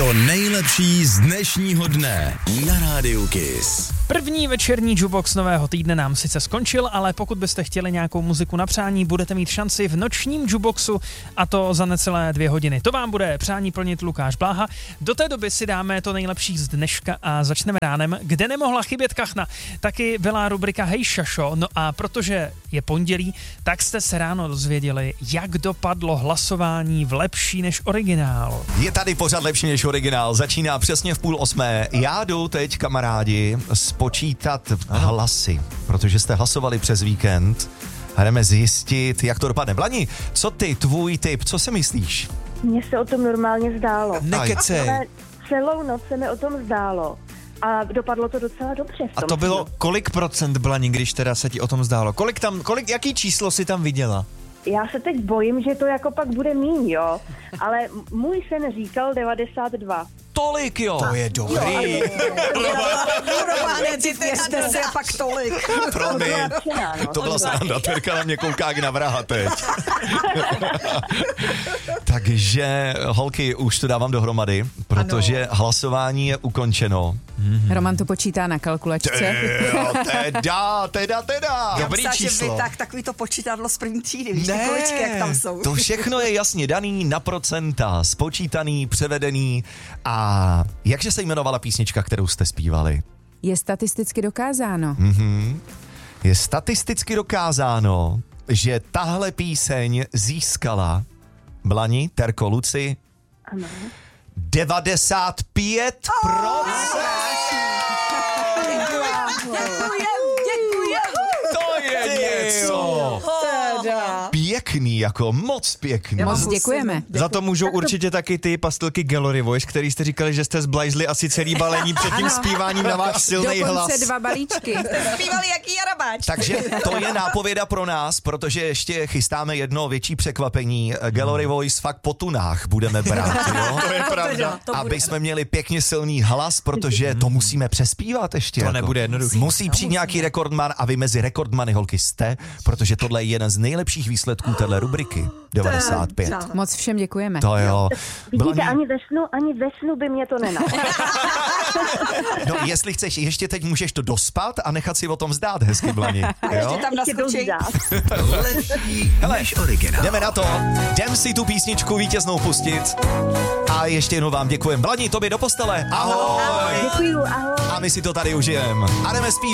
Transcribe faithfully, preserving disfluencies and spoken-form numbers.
To nejlepší z dnešního dne na Rádiu Kiss. První večerní jukebox nového týdne nám sice skončil, ale pokud byste chtěli nějakou muziku na přání, budete mít šanci v nočním jukeboxu, a to za necelé dvě hodiny. To vám bude přání plnit Lukáš Bláha. Do té doby si dáme to nejlepší z dneška a začneme ránem, kde nemohla chybět kachna. Taky byla rubrika Hej šašo, no a protože je pondělí, tak jste se ráno dozvěděli, jak dopadlo hlasování v Lepší než originál. Je tady pořád Lepší než originál, začíná přesně v půl osmé. Já jdu teď, kamarádi, spočítat hlasy, protože jste hlasovali přes víkend a jdeme zjistit, jak to dopadne. Blani, co ty, tvůj tip, co si myslíš? Mně se o tom normálně zdálo. Nekecej. Ale celou noc se mi o tom zdálo. A dopadlo to docela dobře. A to bylo kolik procent, Blani, když teda se ti o tom zdálo? Kolik tam, kolik, jaký číslo si tam viděla? Já se teď bojím, že to jako pak bude míň, jo. Ale můj sen říkal devadesát dva. Tolik, jo. To je dobrý. Věřte se pak tolik. Promiň, to byla sranda, Terka na mě kouká jak na vraha teď. Takže, holky, už to dávám dohromady, protože ano. Hlasování je ukončeno. Mm-hmm. Roman to počítá na kalkulačce. Jo, teda, teda, teda. Dobrý číslo. Tak, takový to počítadlo z první třídy, víš, ty kuličky, jak tam jsou. To všechno je jasně daný na procenta, spočítaný, převedený. A jakže se jmenovala písnička, kterou jste zpívali? Je statisticky dokázáno. Mm-hmm. Je statisticky dokázáno, že tahle píseň získala, Blani, Terko, Luci, ano. devadesát pět procent. To je něco. Pěkný, jako moc pěkný. Moc děkujeme. Za to můžou určitě taky ty pastilky Gallery Voice, který jste říkali, že jste zblajzli asi celý balení před tím zpíváním na váš silný hlas. Dokonce dva balíčky. Zpívali jaký jarabáč. Takže to je nápověda pro nás, protože ještě chystáme jedno větší překvapení. Gallery Voice fakt po tunách budeme brát, jo? To je pravda. Aby jsme měli pěkně silný hlas, protože to musíme přespívat ještě. To jako. nebude jednoduché. Musí přijít nějaký rekordman a vy mezi rekordmany, holky, jste, protože tohle je jeden z nejlepších výsledků téhle rubriky. devadesát pět. Moc všem děkujeme. To jo. Vidíte, Blani, ani ve snu, ani ve snu by mě to nenapadlo. no jestli chceš, ještě teď můžeš to dospat a nechat si o tom zdát hezky, Blani. Jo? Tam naskočí. Lepší než originál. Jdeme na to. Jdem si tu písničku vítěznou pustit. A ještě jednou vám děkujem. Blani, tobě do postele. Ahoj. Děkuju, ahoj. A my si to tady užijeme. A jdeme zpívat.